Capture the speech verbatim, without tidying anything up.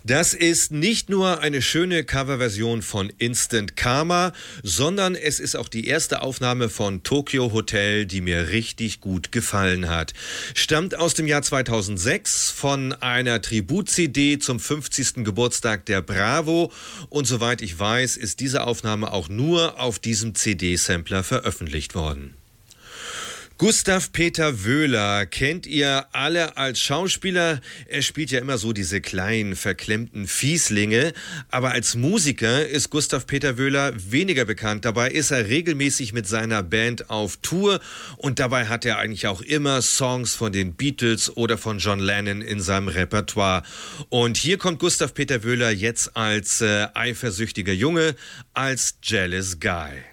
Das ist nicht nur eine schöne Coverversion von Instant Karma, sondern es ist auch die erste Aufnahme von Tokio Hotel, die mir richtig gut gefallen hat. Stammt aus dem Jahr zweitausendsechs von einer Tribut-C D zum fünfzigsten Geburtstag der Bravo und soweit ich weiß, ist diese Aufnahme auch nur auf diesem C D-Sampler veröffentlicht worden. Gustav Peter Wöhler kennt ihr alle als Schauspieler. Er spielt ja immer so diese kleinen, verklemmten Fieslinge. Aber als Musiker ist Gustav Peter Wöhler weniger bekannt. Dabei ist er regelmäßig mit seiner Band auf Tour. Und dabei hat er eigentlich auch immer Songs von den Beatles oder von John Lennon in seinem Repertoire. Und hier kommt Gustav Peter Wöhler jetzt als äh, eifersüchtiger Junge, als Jealous Guy.